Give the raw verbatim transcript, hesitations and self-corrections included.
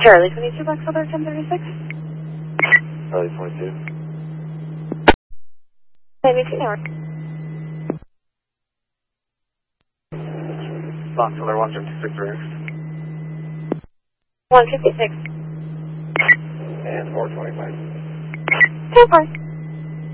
Charlie twenty-two, Box Elder ten thirty-six. Charlie twenty-two. ninety-two hour. Box Elder one fifty-six Rex. one fifty-six. And four twenty-five. ten four.